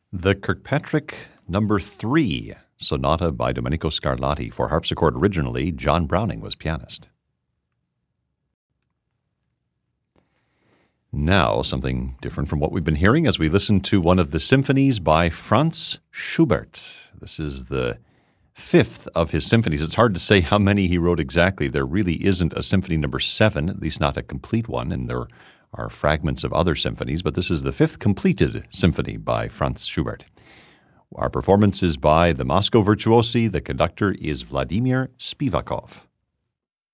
The Kirkpatrick Number 3 Sonata by Domenico Scarlatti for harpsichord. Originally, John Browning was pianist. Now, something different from what we've been hearing as we listen to one of the symphonies by Franz Schubert. This is the fifth of his symphonies. It's hard to say how many he wrote exactly. There really isn't a symphony number 7, at least not a complete one, and there are fragments of other symphonies, but this is the fifth completed symphony by Franz Schubert. Our performance is by the Moscow Virtuosi. The conductor is Vladimir Spivakov.